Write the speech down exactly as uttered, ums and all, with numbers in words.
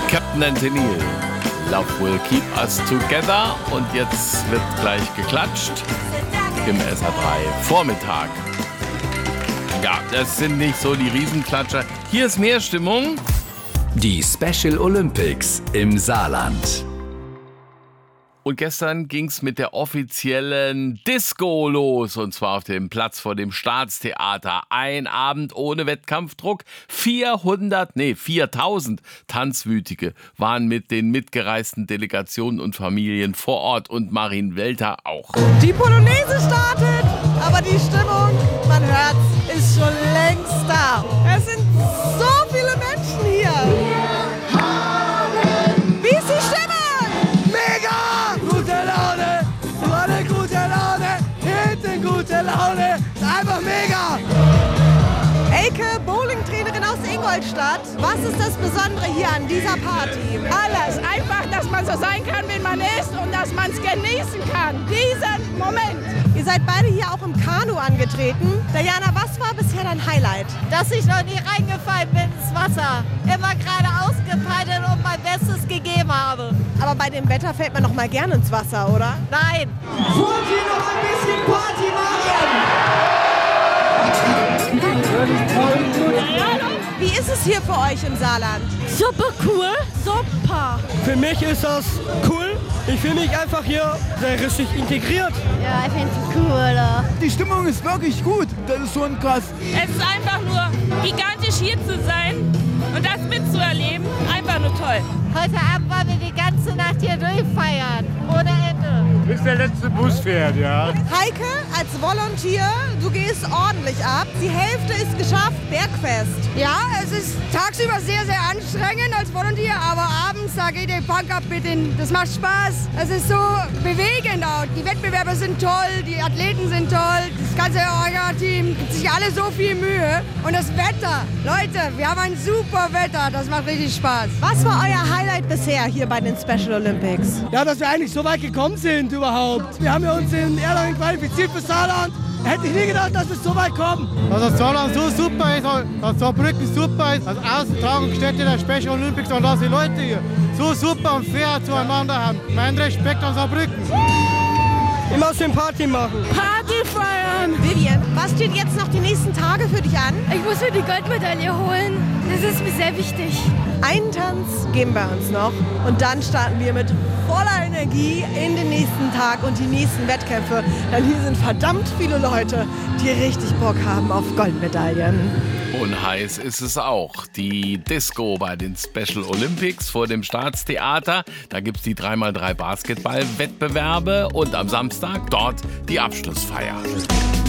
Captain Anthony, Love Will Keep Us Together. Und jetzt wird gleich geklatscht im S R drei Vormittag. Ja, das sind nicht so die Riesenklatscher. Hier ist mehr Stimmung. Die Special Olympics im Saarland. Und gestern ging's mit der offiziellen Disco los, und zwar auf dem Platz vor dem Staatstheater. Ein Abend ohne Wettkampfdruck. vierhundert, nee, viertausend Tanzwütige waren mit den mitgereisten Delegationen und Familien vor Ort, und Marin Welter auch. Die Polonaise startet, aber die Stimmung, man hört's, ist schon längst da. Es sind so viele Menschen hier. Wie ist die Stimmung? Mega! Gute Laune, volle gute Laune, hinten gute Laune, ist einfach mega! Elke, Bowling-Trainerin aus Ingolstadt. Was ist das Besondere hier an dieser Party? Alles. Einfach, dass man so sein kann, wie man ist, und dass man es genießen kann. Diesen Moment. Ihr seid beide hier auch im Kanu angetreten. Diana, was war bisher dein Highlight? Dass ich noch nie reingefallen bin ins Wasser. Immer gerade ausgepeitelt und mein Bestes gegeben habe. Aber bei dem Wetter fällt man noch mal gerne ins Wasser, oder? Nein. Wollt ihr noch ein bisschen Party machen? Wie ist es hier für euch im Saarland? Super cool. Super. Für mich ist das cool. Ich fühle mich einfach hier sehr richtig integriert. Ja, ich finde es cool. Die Stimmung ist wirklich gut. Das ist schon krass. Es ist einfach nur gigantisch, hier zu sein und das mitzuerleben. Einfach nur toll. Heute Abend wollen wir die ganze Nacht hier durchfeiern. Ohne Ende. Bis der letzte Bus fährt, ja. Heike, als Volunteer, du gehst ordentlich ab. Die Hälfte ist geschafft, Bergfest. Ja, es ist tagsüber sehr, sehr anstrengend als Volunteer, aber abends, da geht der Punk ab mit den, das macht Spaß. Es ist so bewegend auch. Die Wettbewerber sind toll, die Athleten sind toll, das ganze Orga-Team gibt sich alle so viel Mühe. Und das Wetter, Leute, wir haben ein super Wetter, das macht richtig Spaß. Was war euer Highlight bisher hier bei den Special Olympics? Ja, dass wir eigentlich so weit gekommen sind überhaupt. Wir haben ja uns in Erlangen qualifiziert für Saarland. Hätte ich nie gedacht, dass wir so weit kommen. Dass das Saarland so super ist, dass Saarbrücken super ist, als Austragungsstätte der Special Olympics, und dass die Leute hier so super und fair zueinander haben. Mein Respekt an Saarbrücken. Immer schön Party machen. Party feiern. Vivian, was steht jetzt noch die nächsten Tage für dich an? Ich muss mir die Goldmedaille holen. Das ist mir sehr wichtig. Einen Tanz geben wir uns noch und dann starten wir mit voller Energie in den nächsten Tag und die nächsten Wettkämpfe. Denn hier sind verdammt viele Leute, die richtig Bock haben auf Goldmedaillen. Und heiß ist es auch. Die Disco bei den Special Olympics vor dem Staatstheater. Da gibt es die drei mal drei Basketball-Wettbewerbe und am Samstag dort die Abschlussfeier.